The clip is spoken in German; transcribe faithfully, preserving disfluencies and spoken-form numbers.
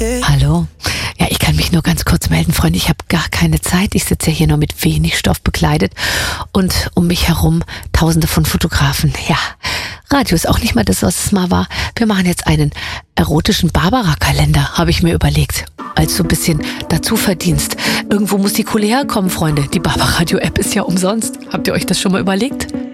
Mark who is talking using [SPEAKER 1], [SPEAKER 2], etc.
[SPEAKER 1] Hallo. Ja, ich kann mich nur ganz kurz melden, Freunde. Ich habe gar keine Zeit. Ich sitze ja hier nur mit wenig Stoff bekleidet und um mich herum tausende von Fotografen. Ja, Radio ist auch nicht mal das, was es mal war. Wir machen jetzt einen erotischen Barbara-Kalender, habe ich mir überlegt. Als so ein bisschen Dazuverdienst. Irgendwo muss die Kohle herkommen, Freunde. Die Barbaradio-App ist ja umsonst. Habt ihr euch das schon mal überlegt?